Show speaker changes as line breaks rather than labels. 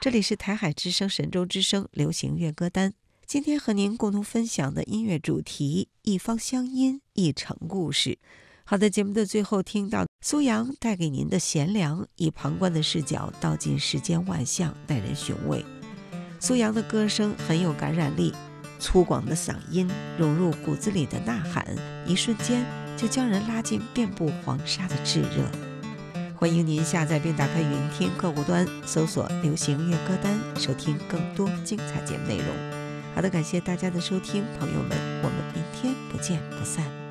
这里是台海之声神州之声流行乐歌单。今天和您共同分享的音乐主题，一方乡音，一城故事。好的，节目的最后听到苏阳带给您的贤良，以旁观的视角道尽世间万象，耐人寻味。苏阳的歌声很有感染力，粗犷的嗓音融入骨子里的呐喊，一瞬间就将人拉进遍布黄沙的炙热。欢迎您下载并打开云听客户端，搜索流行乐歌单，收听更多精彩节目内容。好的，感谢大家的收听，朋友们，我们明天不见不散。